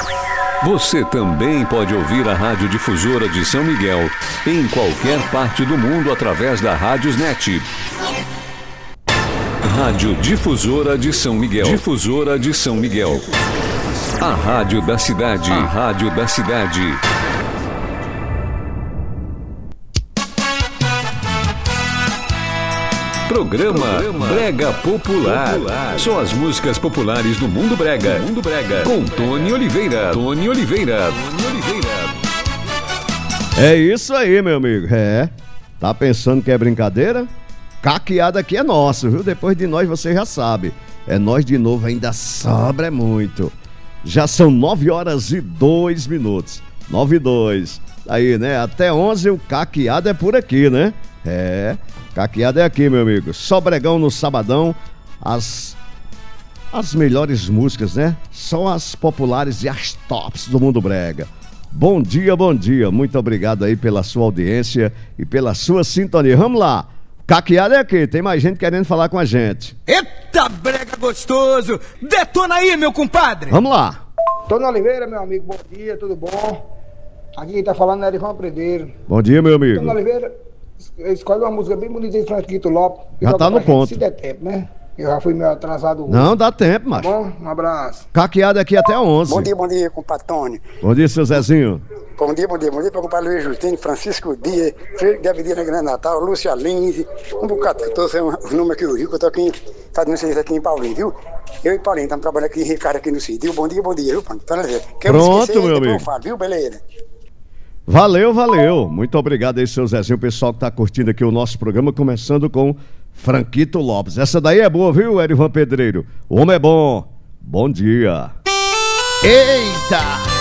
Você também pode ouvir a Rádio Difusora de São Miguel em qualquer parte do mundo através da Rádiosnet. Rádio Difusora de São Miguel. Difusora de São Miguel. A rádio da cidade. A rádio da cidade. Programa Brega Popular. São as músicas populares do Mundo Brega. Com Tony Oliveira. É isso aí, meu amigo. Tá pensando que é brincadeira? Caqueada aqui é nosso, viu? Depois de nós você já sabe. É nós de novo, ainda sobra muito. Já são 9h02. 9h02. Aí, né? Até 11 o Caqueada é por aqui, né? Caqueada é aqui, meu amigo. Só bregão no sabadão. As melhores músicas, né? São as populares e as tops do Mundo Brega. Bom dia, bom dia. Muito obrigado aí pela sua audiência e pela sua sintonia. Vamos lá. Caqueada é aqui. Tem mais gente querendo falar com a gente. Eita, brega gostoso. Detona aí, meu compadre. Vamos lá. Tony Oliveira, meu amigo. Bom dia, tudo bom? Aqui quem tá falando é Erivan Predeiro. Bom dia, meu amigo. Tony Oliveira, escolhe uma música bem bonita de Franquito Lopes. Já tá no ponto. Se der tempo, né? Eu já fui meio atrasado hoje. Não, dá tempo, macho. Bom, um abraço. Caqueada aqui até 11. Bom dia, compadre Tony. Bom dia, seu Zezinho. Bom dia para o compadre Luiz Justino, Francisco Dias, Frederico David na Grande Natal, Lúcia Lins, um bocado que eu tô os nomes aqui do Rio, que eu tô aqui fazendo serviço aqui em Paulinho, viu? Eu e Paulinho estamos trabalhando aqui em Ricardo aqui no sítio. Bom dia, viu, Pronto, Pronto, meu amigo. Falo, viu, beleza? Valeu. Muito obrigado aí, seu Zezinho, o pessoal que tá curtindo aqui o nosso programa, começando com Franquito Lopes. Essa daí é boa, viu, Erivan Pedreiro? O homem é bom. Bom dia. Eita!